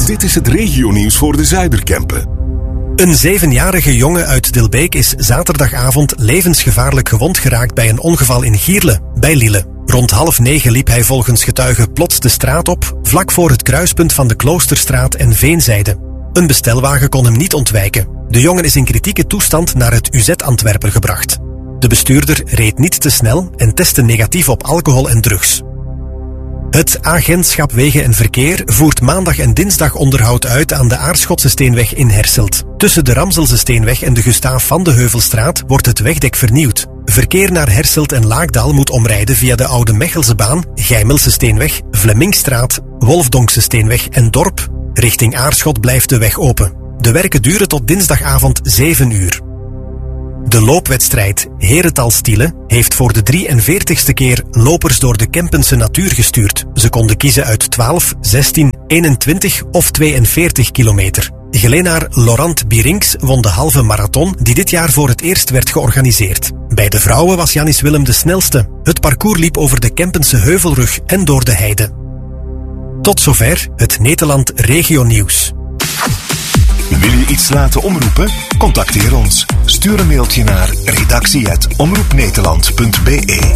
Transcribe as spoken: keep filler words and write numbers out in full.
Dit is het regionieuws voor de Zuiderkempen. Een zevenjarige jongen uit Dilbeek is zaterdagavond levensgevaarlijk gewond geraakt bij een ongeval in Gierle, bij Lille. Rond half negen liep hij volgens getuigen plots de straat op, vlak voor het kruispunt van de Kloosterstraat en Veenzijde. Een bestelwagen kon hem niet ontwijken. De jongen is in kritieke toestand naar het U Z Antwerpen gebracht. De bestuurder reed niet te snel en testte negatief op alcohol en drugs. Het Agentschap Wegen en Verkeer voert maandag en dinsdag onderhoud uit aan de Aarschotse Steenweg in Herselt. Tussen de Ramselse Steenweg en de Gustaaf van de Heuvelstraat wordt het wegdek vernieuwd. Verkeer naar Herselt en Laakdaal moet omrijden via de Oude Mechelsebaan, Geimelse Steenweg, Vlemingstraat, Wolfdonkse Steenweg en Dorp. Richting Aarschot blijft de weg open. De werken duren tot dinsdagavond zeven uur. De loopwedstrijd Herental Stiele heeft voor de drieënveertigste keer lopers door de Kempense natuur gestuurd. Ze konden kiezen uit twaalf, zestien, eenentwintig of tweeënveertig kilometer. Gelenaar Laurent Birinks won de halve marathon die dit jaar voor het eerst werd georganiseerd. Bij de vrouwen was Janis Willem de snelste. Het parcours liep over de Kempense heuvelrug en door de heide. Tot zover het Nederland Regionieuws. Wil je iets laten omroepen? Contacteer ons. Stuur een mailtje naar redactie apenstaartje omroepnederland punt be.